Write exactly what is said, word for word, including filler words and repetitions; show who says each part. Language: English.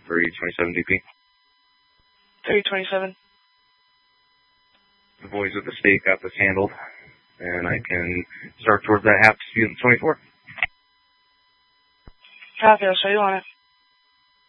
Speaker 1: three twenty-seven D P.
Speaker 2: three twenty-seven.
Speaker 1: The boys with the state got this handled, and I can start towards that half speed of twenty-four.
Speaker 2: Copy, I'll show you on it.